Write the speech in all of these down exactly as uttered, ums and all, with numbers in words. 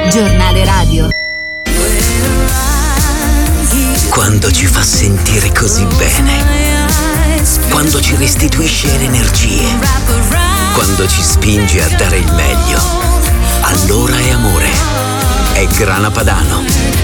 Giornale radio. Quando ci fa sentire così bene, quando ci restituisce le energie, quando ci spinge a dare il meglio, allora è amore. È Grana Padano.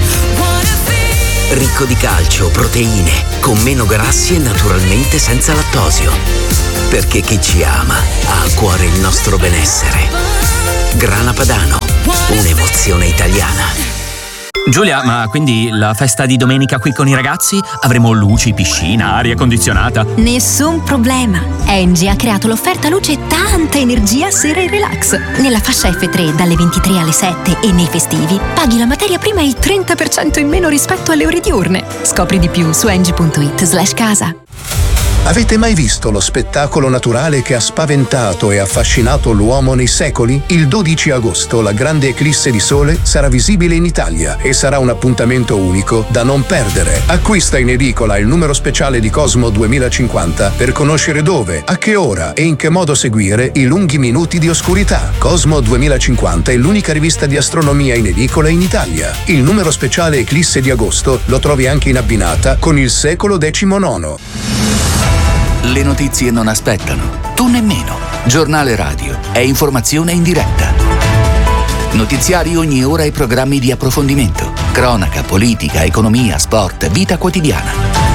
Ricco di calcio, proteine, con meno grassi e naturalmente senza lattosio. Perché chi ci ama ha a cuore il nostro benessere. Grana Padano, un'emozione italiana. Giulia, ma quindi la festa di domenica qui con i ragazzi? Avremo luci, piscina, aria condizionata? Nessun problema. Engie ha creato l'offerta luce e tanta energia sera e relax. Nella fascia effe tre dalle ventitré alle sette e nei festivi paghi la materia prima il trenta per cento in meno rispetto alle ore diurne. Scopri di più su engie punto it slash casa. Avete mai visto lo spettacolo naturale che ha spaventato e affascinato l'uomo nei secoli? Il dodici agosto la grande eclisse di sole sarà visibile in Italia e sarà un appuntamento unico da non perdere. Acquista in edicola il numero speciale di Cosmo duemilacinquanta per conoscere dove, a che ora e in che modo seguire i lunghi minuti di oscurità. Cosmo duemilacinquanta è l'unica rivista di astronomia in edicola in Italia. Il numero speciale eclisse di agosto lo trovi anche in abbinata con il secolo diciannove. Le notizie non aspettano, tu nemmeno. Giornale radio è informazione in diretta. Notiziari ogni ora e programmi di approfondimento. Cronaca, politica, economia, sport, vita quotidiana.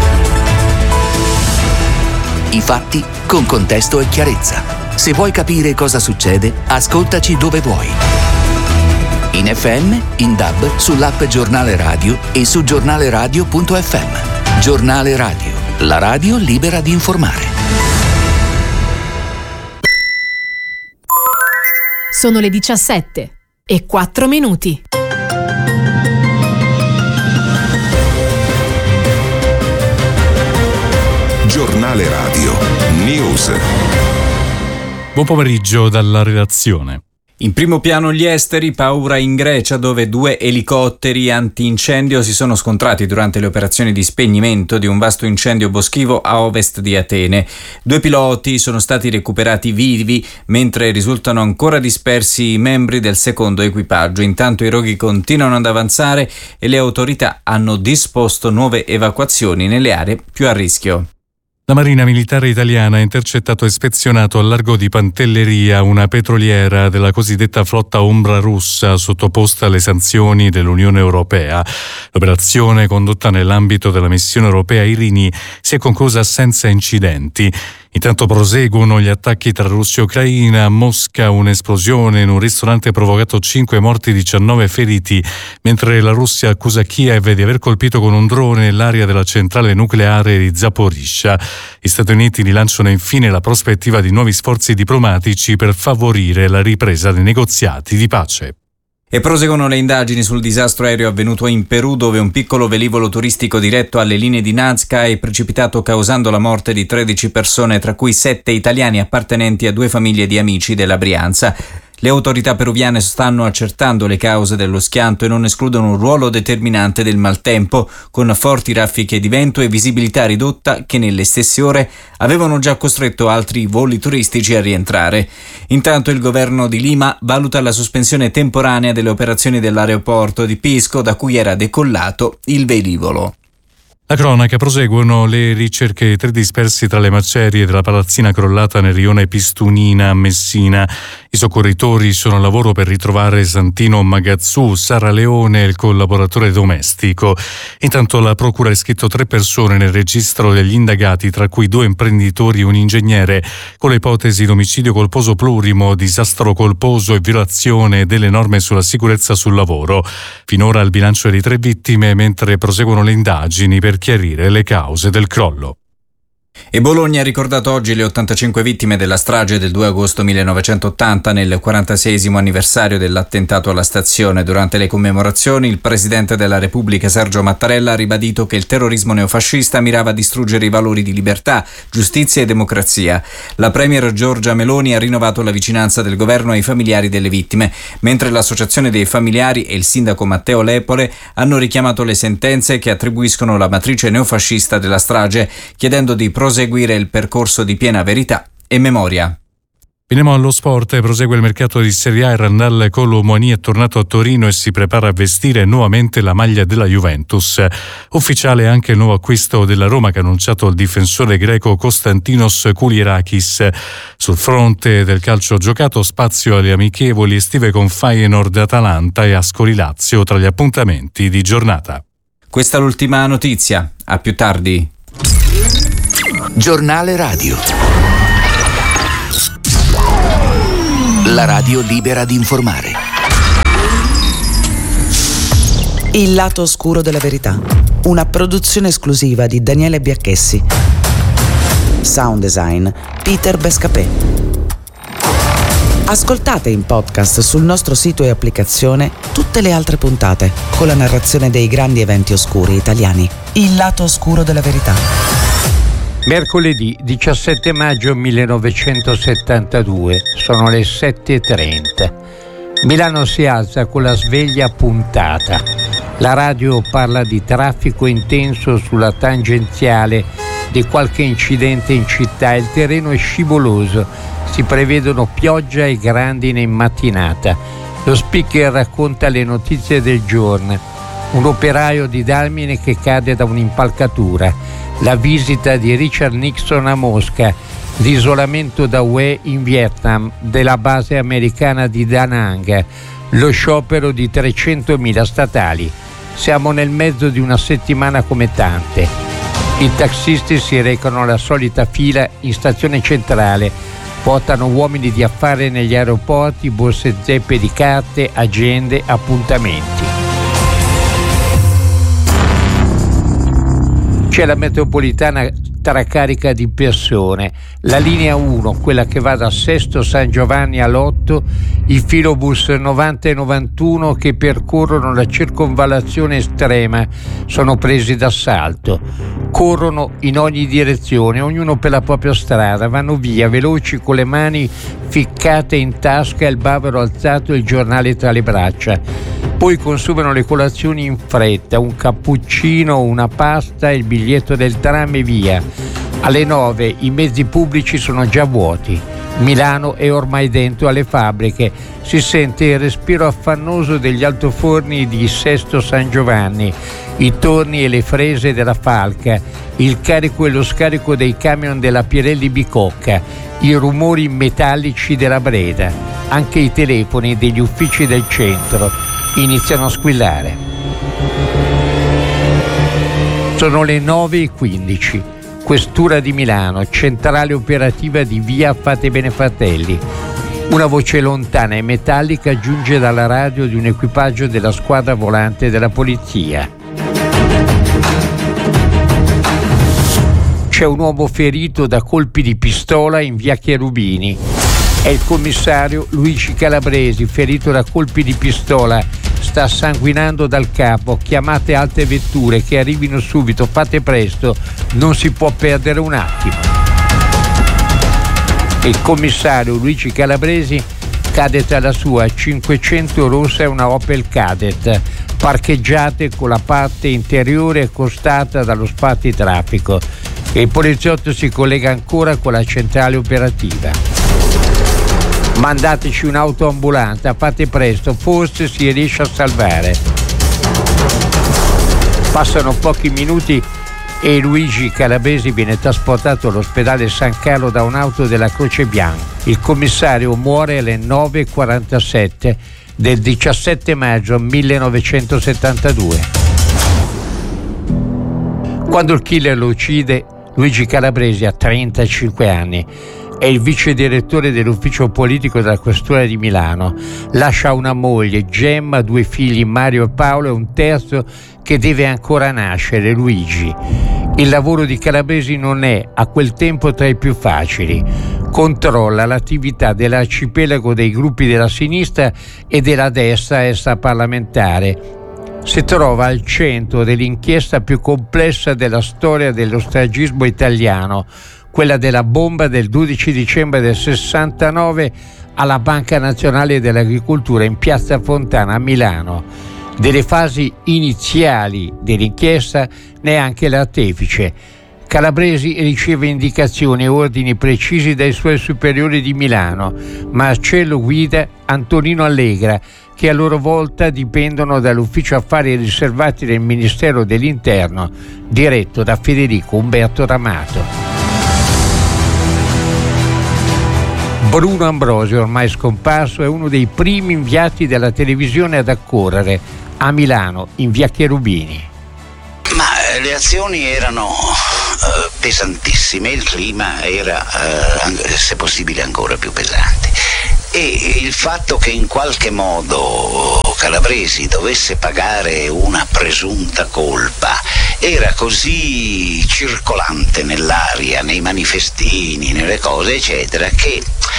I fatti con contesto e chiarezza. Se vuoi capire cosa succede, ascoltaci dove vuoi. In effe emme, in D A B, sull'app Giornale Radio e su giornaleradio punto effe emme. Giornale Radio. La radio libera di informare. Sono le diciassette e quattro minuti. Giornale radio. News. Buon pomeriggio dalla redazione. In primo piano gli esteri, paura in Grecia dove due elicotteri antincendio si sono scontrati durante le operazioni di spegnimento di un vasto incendio boschivo a ovest di Atene. Due piloti sono stati recuperati vivi mentre risultano ancora dispersi i membri del secondo equipaggio. Intanto i roghi continuano ad avanzare e le autorità hanno disposto nuove evacuazioni nelle aree più a rischio. La Marina Militare Italiana ha intercettato e ispezionato al largo di Pantelleria una petroliera della cosiddetta flotta ombra russa sottoposta alle sanzioni dell'Unione Europea. L'operazione, condotta nell'ambito della missione europea Irini, si è conclusa senza incidenti. Intanto proseguono gli attacchi tra Russia e Ucraina. A Mosca un'esplosione in un ristorante ha provocato cinque morti e diciannove feriti, mentre la Russia accusa Kiev di aver colpito con un drone l'area della centrale nucleare di Zaporizhzhia. Gli Stati Uniti rilanciano infine la prospettiva di nuovi sforzi diplomatici per favorire la ripresa dei negoziati di pace. E proseguono le indagini sul disastro aereo avvenuto in Perù, dove un piccolo velivolo turistico diretto alle linee di Nazca è precipitato causando la morte di tredici persone, tra cui sette italiani appartenenti a due famiglie di amici della Brianza. Le autorità peruviane stanno accertando le cause dello schianto e non escludono un ruolo determinante del maltempo, con forti raffiche di vento e visibilità ridotta che nelle stesse ore avevano già costretto altri voli turistici a rientrare. Intanto il governo di Lima valuta la sospensione temporanea delle operazioni dell'aeroporto di Pisco da cui era decollato il velivolo. La cronaca, proseguono le ricerche dei tre dispersi tra le macerie della palazzina crollata nel rione Pistunina a Messina. I soccorritori sono al lavoro per ritrovare Santino Magazzù, Sara Leone e il collaboratore domestico. Intanto la procura ha iscritto tre persone nel registro degli indagati, tra cui due imprenditori e un ingegnere, con le ipotesi di omicidio colposo plurimo, disastro colposo e violazione delle norme sulla sicurezza sul lavoro. Finora il bilancio è di tre vittime, mentre proseguono le indagini per chiarire le cause del crollo. E Bologna ha ricordato oggi le ottantacinque vittime della strage del due agosto millenovecentottanta nel quarantaseiesimo anniversario dell'attentato alla stazione. Durante le commemorazioni il Presidente della Repubblica Sergio Mattarella ha ribadito che il terrorismo neofascista mirava a distruggere i valori di libertà, giustizia e democrazia. La Premier Giorgia Meloni ha rinnovato la vicinanza del governo ai familiari delle vittime, mentre l'Associazione dei Familiari e il sindaco Matteo Lepore hanno richiamato le sentenze che attribuiscono la matrice neofascista della strage, chiedendo di proseguire il percorso di piena verità e memoria. Veniamo allo sport, prosegue il mercato di Serie A e Randal Kolo Muani è tornato a Torino e si prepara a vestire nuovamente la maglia della Juventus. Ufficiale anche il nuovo acquisto della Roma che ha annunciato il difensore greco Konstantinos Koulirakis. Sul fronte del calcio giocato, spazio alle amichevoli estive con Feyenoord, Atalanta e Ascoli Lazio tra gli appuntamenti di giornata. Questa è l'ultima notizia, a più tardi. Giornale radio. La radio libera di informare. Il lato oscuro della verità. Una produzione esclusiva di Daniele Biacchessi. Sound design Peter Bescapè. Ascoltate in podcast sul nostro sito e applicazione tutte le altre puntate con la narrazione dei grandi eventi oscuri italiani. Il lato oscuro della verità. Mercoledì diciassette maggio millenovecentosettantadue, sono le sette e trenta. Milano si alza con la sveglia puntata. La radio parla di traffico intenso sulla tangenziale, di qualche incidente in città, il terreno è scivoloso, si prevedono pioggia e grandine in mattinata. Lo speaker racconta le notizie del giorno. Un operaio di Dalmine che cade da un'impalcatura. La visita di Richard Nixon a Mosca, l'isolamento da U E in Vietnam della base americana di Da Nang, lo sciopero di trecentomila statali. Siamo nel mezzo di una settimana come tante. I taxisti si recano alla solita fila in stazione centrale, portano uomini di affari negli aeroporti, borse zeppe di carte, agende, appuntamenti. C'è la metropolitana tracarica di persone, la linea uno, quella che va da Sesto San Giovanni all'otto, i filobus novanta e novantuno che percorrono la circonvallazione estrema sono presi d'assalto, corrono in ogni direzione, ognuno per la propria strada, vanno via veloci con le mani ficcate in tasca e il bavero alzato e il giornale tra le braccia. Poi consumano le colazioni in fretta, un cappuccino, una pasta, il biglietto del tram e via. Alle nove i mezzi pubblici sono già vuoti. Milano è ormai dentro alle fabbriche. Si sente il respiro affannoso degli altoforni di Sesto San Giovanni, i torni e le frese della Falca, il carico e lo scarico dei camion della Pirelli Bicocca, i rumori metallici della Breda. Anche i telefoni degli uffici del centro iniziano a squillare. Sono le nove e quindici. Questura di Milano, centrale operativa di via Fate Bene Fratelli. Una voce lontana e metallica giunge dalla radio di un equipaggio della squadra volante della polizia. C'è un uomo ferito da colpi di pistola in via Cherubini. È il commissario Luigi Calabresi, ferito da colpi di pistola. Sta sanguinando dal capo. Chiamate altre vetture che arrivino subito, fate presto, non si può perdere un attimo. Il commissario Luigi Calabresi cade tra la sua cinquecento rossa e una Opel Kadett, parcheggiate con la parte interiore accostata dallo spartitraffico. E il poliziotto si collega ancora con la centrale operativa. Mandateci un'autoambulante, fate presto, forse si riesce a salvare. Passano pochi minuti e Luigi Calabresi viene trasportato all'ospedale San Carlo da un'auto della Croce Bianca. Il commissario muore alle nove e quarantasette del diciassette maggio millenovecentosettantadue. Quando il killer lo uccide, Luigi Calabresi ha trentacinque anni. È il vice direttore dell'ufficio politico della questura di Milano. Lascia una moglie, Gemma, due figli, Mario e Paolo, e un terzo che deve ancora nascere, Luigi. Il lavoro di Calabresi non è a quel tempo tra i più facili. Controlla l'attività dell'arcipelago dei gruppi della sinistra e della destra extraparlamentare. Si trova al centro dell'inchiesta più complessa della storia dello stragismo italiano, quella della bomba del dodici dicembre del sessantanove alla Banca Nazionale dell'Agricoltura in Piazza Fontana a Milano. Delle fasi iniziali dell'inchiesta neanche l'artefice. Calabresi riceve indicazioni e ordini precisi dai suoi superiori di Milano, ma a cielo guida Antonino Allegra, che a loro volta dipendono dall'ufficio affari riservati del Ministero dell'Interno, diretto da Federico Umberto D'Amato. Bruno Ambrosio, ormai scomparso, è uno dei primi inviati della televisione ad accorrere a Milano, in via Cherubini. Ma le azioni erano uh, pesantissime, il clima era, uh, se possibile, ancora più pesante. E il fatto che in qualche modo Calabresi dovesse pagare una presunta colpa era così circolante nell'aria, nei manifestini, nelle cose eccetera, che